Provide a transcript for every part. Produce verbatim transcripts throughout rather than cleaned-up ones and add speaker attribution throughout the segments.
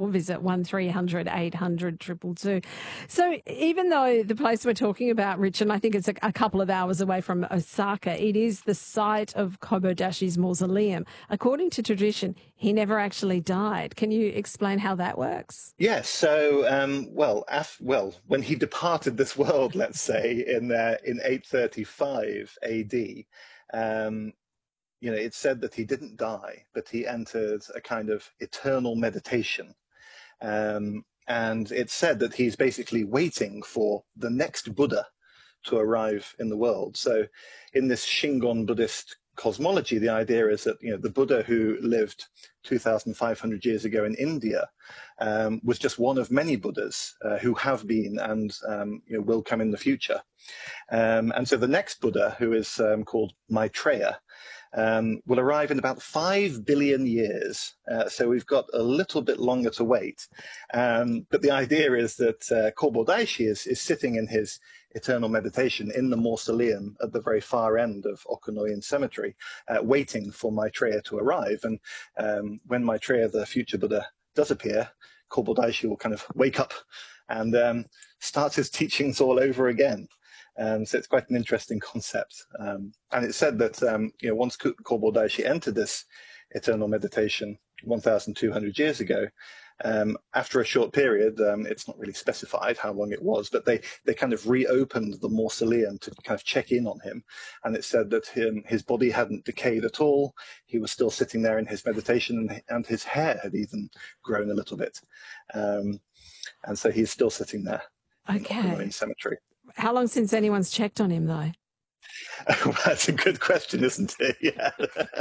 Speaker 1: or visit one three hundred eight hundred two two two. So even though the place we're talking about, Rich, and I think it's a, a couple of hours away from Osaka, it is the site of Kobodashi's mausoleum. According to tradition, he never actually died. Can you explain how that works?
Speaker 2: Yes. So, um, well, af- well, when he departed this world, let's say in uh, in eight thirty-five A D, um, you know, it's said that he didn't die, but he entered a kind of eternal meditation. Um, and it's said that he's basically waiting for the next Buddha to arrive in the world. So, in this Shingon Buddhist cosmology, the idea is that you know the Buddha who lived two thousand five hundred years ago in India um, was just one of many Buddhas uh, who have been and um, you know, will come in the future. Um, and so the next Buddha, who is um, called Maitreya, um, will arrive in about five billion years. Uh, so we've got a little bit longer to wait. Um, but the idea is that uh, Kobo Daishi is, is sitting in his eternal meditation in the mausoleum at the very far end of Okunoin Cemetery, uh, waiting for Maitreya to arrive. And um, when Maitreya, the future Buddha, does appear, Kobo Daishi will kind of wake up and um, start his teachings all over again. Um, so it's quite an interesting concept. Um, and it's said that um, you know, once Kobo Daishi entered this eternal meditation one thousand two hundred years ago, um, after a short period, um, it's not really specified how long it was, but they, they kind of reopened the mausoleum to kind of check in on him. And it said that him, his body hadn't decayed at all. He was still sitting there in his meditation, and, and his hair had even grown a little bit. Um, and so he's still sitting there
Speaker 1: Okay.
Speaker 2: in Cemetery.
Speaker 1: How long since anyone's checked on him, though?
Speaker 2: Well, that's a good question, isn't it? Yeah.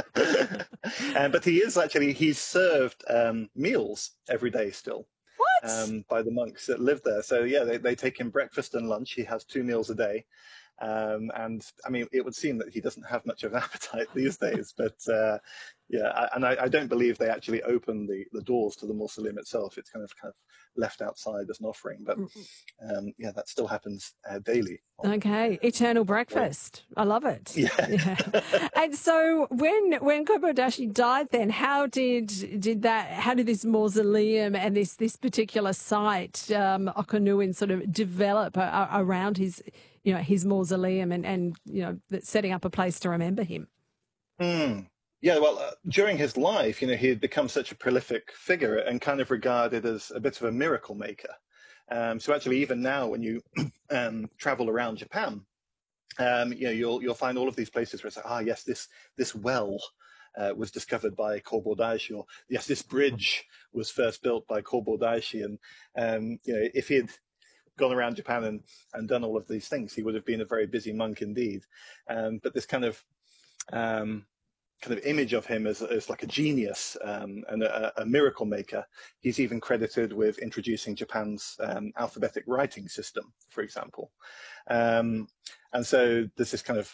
Speaker 2: um, but he is actually, he's served um, meals every day still.
Speaker 1: What?
Speaker 2: Um, by the monks that live there. So, yeah, they, they take him breakfast and lunch. He has two meals a day. Um, and, I mean, it would seem that he doesn't have much of an appetite these days. But, uh, yeah, I, and I, I don't believe they actually open the, the doors to the mausoleum itself. It's kind of kind of left outside as an offering. But, um, yeah, that still happens uh, daily.
Speaker 1: Okay, eternal breakfast. I love it.
Speaker 2: Yeah.
Speaker 1: Yeah. And so when when Kobo Dashi died, then how did did that? How did this mausoleum and this this particular site, um, Okunoin, sort of develop a, a, around his, you know, his mausoleum and and you know, setting up a place to remember him?
Speaker 2: Hmm. Yeah, well, uh, during his life, you know, he had become such a prolific figure and kind of regarded as a bit of a miracle maker. Um, so actually, even now, when you um, travel around Japan, um, you know, you'll you'll find all of these places where it's like, ah, yes, this this well uh, was discovered by Kobo Daishi, or yes, this bridge was first built by Kobo Daishi, and um, you know, if he had gone around Japan and and done all of these things, he would have been a very busy monk indeed. Um, but this kind of um, kind of image of him as, as like a genius um, and a, a miracle maker. He's even credited with introducing Japan's um, alphabetic writing system, for example. Um, and so there's this kind of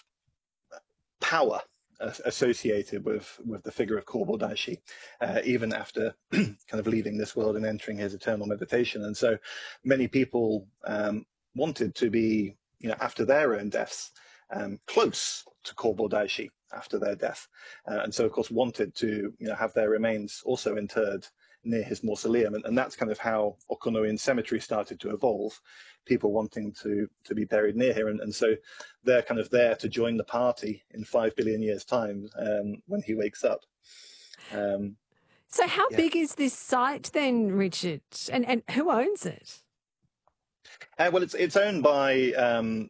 Speaker 2: power uh, associated with, with the figure of Kobo Daishi, uh, even after kind of leaving this world and entering his eternal meditation. And so many people um, wanted to be, you know, after their own deaths, um, close to Kobo Daishi after their death, uh, and so of course wanted to, you know, have their remains also interred near his mausoleum, and, and that's kind of how Okunoin Cemetery started to evolve. People wanting to to be buried near here, and, and so they're kind of there to join the party in five billion years' time um, when he wakes up. Um,
Speaker 1: so how
Speaker 2: yeah.
Speaker 1: big is this site then, Richard? And and who owns it?
Speaker 2: Uh, well, it's it's owned by um,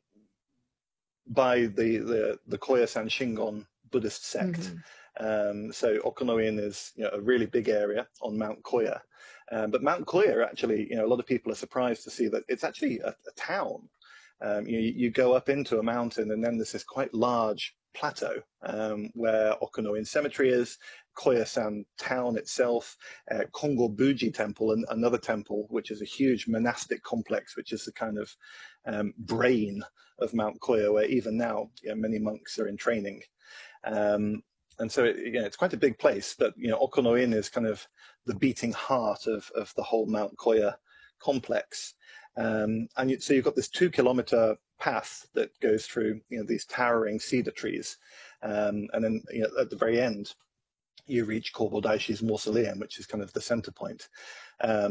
Speaker 2: by the the the Koyasan Shingon Buddhist sect. Mm-hmm. Um, so Okunoin is, you know, a really big area on Mount Koya. Um, but Mount Koya, actually, you know, a lot of people are surprised to see that it's actually a, a town. Um, you, you go up into a mountain, and then there's this quite large plateau um, where Okunoin Cemetery is, Koyasan town itself, uh, Kongo Buji Temple, and another temple, which is a huge monastic complex, which is the kind of um, brain of Mount Koya, where even now, you know, many monks are in training. Um, and so, it, you know, it's quite a big place, but, you know, Okunoin is kind of the beating heart of, of the whole Mount Koya complex. Um, and you, so you've got this two kilometer path that goes through, you know, these towering cedar trees. Um, and then, you know, at the very end, you reach Kobo Daishi's mausoleum, which is kind of the center point. Um,